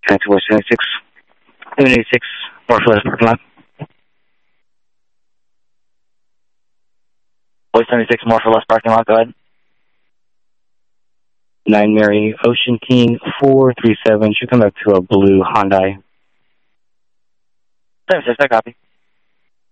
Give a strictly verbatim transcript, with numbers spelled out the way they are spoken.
Taxi West seventy-six, seventy-six, Northwest parking lot. West seventy-six, Northwest parking lot, go ahead. nine Mary, Ocean King, four three seven, should come back to a blue Hyundai. seventy-six, I copy.